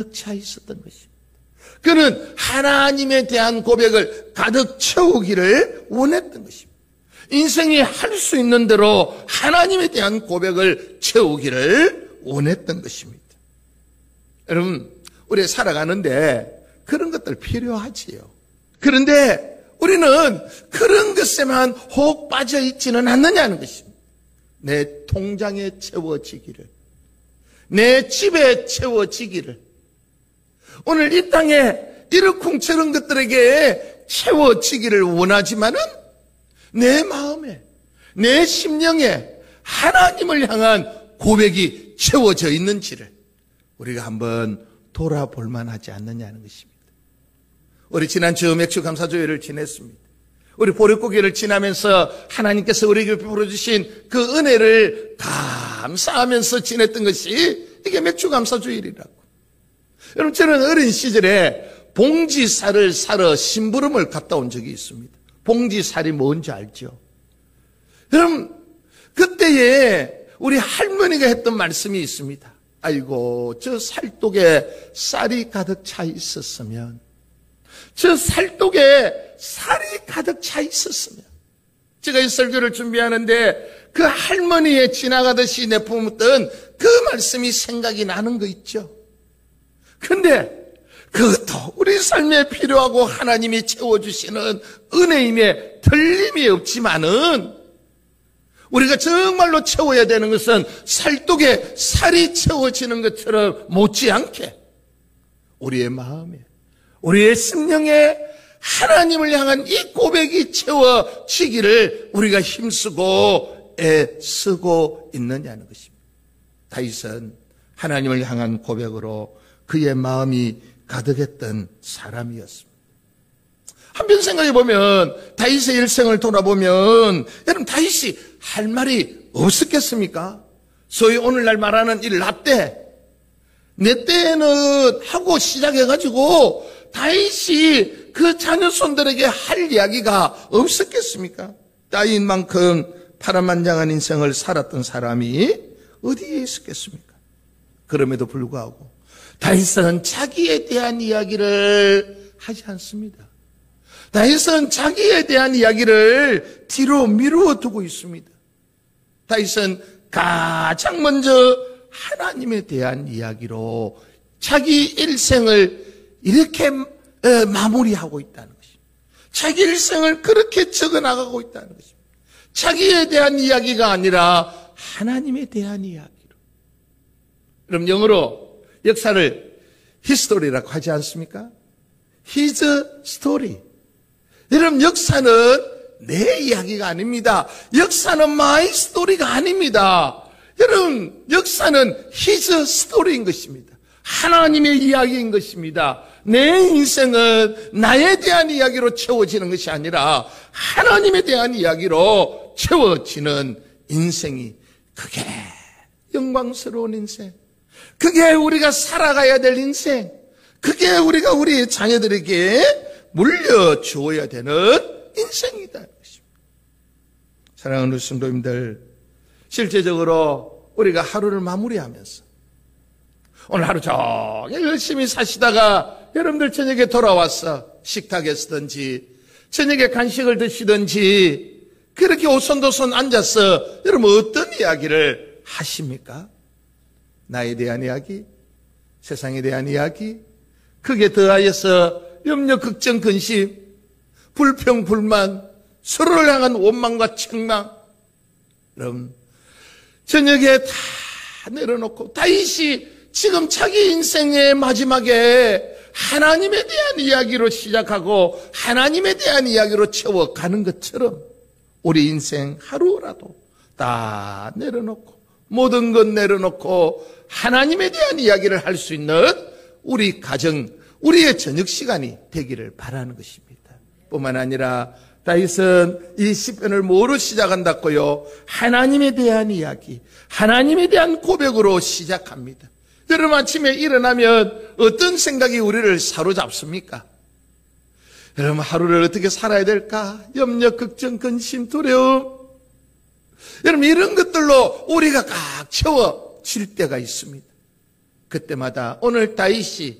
가득 차 있었던 것입니다. 그는 하나님에 대한 고백을 가득 채우기를 원했던 것입니다. 인생이 할 수 있는 대로 하나님에 대한 고백을 채우기를 원했던 것입니다. 여러분, 우리 살아가는데 그런 것들 필요하지요. 그런데 우리는 그런 것에만 혹 빠져 있지는 않느냐는 것입니다. 내 통장에 채워지기를, 내 집에 채워지기를, 오늘 이 땅에 이러쿵저런 것들에게 채워지기를 원하지만은 내 마음에, 내 심령에 하나님을 향한 고백이 채워져 있는지를 우리가 한번 돌아볼 만하지 않느냐는 것입니다. 우리 지난주 맥주감사주일을 지냈습니다. 우리 보릿고개를 지나면서 하나님께서 우리에게 베풀어주신 그 은혜를 감사하면서 지냈던 것이 이게 맥주감사주일이라고. 여러분, 저는 어린 시절에 봉지살을 사러 심부름을 갔다 온 적이 있습니다. 봉지살이 뭔지 알죠? 여러분, 그때에 우리 할머니가 했던 말씀이 있습니다. 아이고, 저 살독에 쌀이 가득 차 있었으면, 저 살독에 살이 가득 차 있었으면. 제가 이 설교를 준비하는데 그 할머니의 지나가듯이 내뿜었던 그 말씀이 생각이 나는 거 있죠. 근데 그것도 우리 삶에 필요하고 하나님이 채워주시는 은혜임에 틀림이 없지만은 우리가 정말로 채워야 되는 것은 살독에 살이 채워지는 것처럼 못지않게 우리의 마음에, 우리의 심령에 하나님을 향한 이 고백이 채워지기를 우리가 힘쓰고 애쓰고 있느냐는 것입니다. 다윗은 하나님을 향한 고백으로 그의 마음이 가득했던 사람이었습니다. 한편 생각해 보면 다윗의 일생을 돌아보면 여러분, 다윗이 할 말이 없었겠습니까? 소위 오늘날 말하는 이 라떼, 내 때에는 하고 시작해가지고 다윗이 그 자녀손들에게 할 이야기가 없었겠습니까? 다윗만큼 파란만장한 인생을 살았던 사람이 어디에 있었겠습니까? 그럼에도 불구하고 다윗은 자기에 대한 이야기를 하지 않습니다. 다윗은 자기에 대한 이야기를 뒤로 미루어 두고 있습니다. 다윗은 가장 먼저 하나님에 대한 이야기로 자기 일생을 이렇게 마무리하고 있다는 것입니다. 자기 일생을 그렇게 적어나가고 있다는 것입니다. 자기에 대한 이야기가 아니라 하나님에 대한 이야기로. 그럼 영어로 역사를 history라고 하지 않습니까? His story. 여러분, 역사는 내 이야기가 아닙니다. 역사는 my story가 아닙니다. 여러분, 역사는 His story인 것입니다. 하나님의 이야기인 것입니다. 내 인생은 나에 대한 이야기로 채워지는 것이 아니라 하나님에 대한 이야기로 채워지는 인생이, 그게 영광스러운 인생, 그게 우리가 살아가야 될 인생, 그게 우리가 우리 자녀들에게 물려주어야 되는 인생이다. 사랑하는 성도님들, 실제적으로 우리가 하루를 마무리하면서 오늘 하루 종일 열심히 사시다가 여러분들 저녁에 돌아와서 식탁에서든지 저녁에 간식을 드시든지 그렇게 오손도손 앉아서 여러분 어떤 이야기를 하십니까? 나에 대한 이야기, 세상에 대한 이야기, 그게 더하여서 염려, 걱정, 근심, 불평, 불만, 서로를 향한 원망과 책망. 여러분, 저녁에 다 내려놓고 다윗이 지금 자기 인생의 마지막에 하나님에 대한 이야기로 시작하고 하나님에 대한 이야기로 채워가는 것처럼 우리 인생 하루라도 다 내려놓고 모든 것 내려놓고 하나님에 대한 이야기를 할 수 있는 우리 가정, 우리의 저녁 시간이 되기를 바라는 것입니다. 뿐만 아니라 다윗은 이 시편을 뭐로 시작한다고요? 하나님에 대한 이야기, 하나님에 대한 고백으로 시작합니다. 여러분, 아침에 일어나면 어떤 생각이 우리를 사로잡습니까? 여러분, 하루를 어떻게 살아야 될까? 염려, 걱정, 근심, 두려움. 여러분, 이런 것들로 우리가 꽉 채워질 때가 있습니다. 그때마다 오늘 다윗이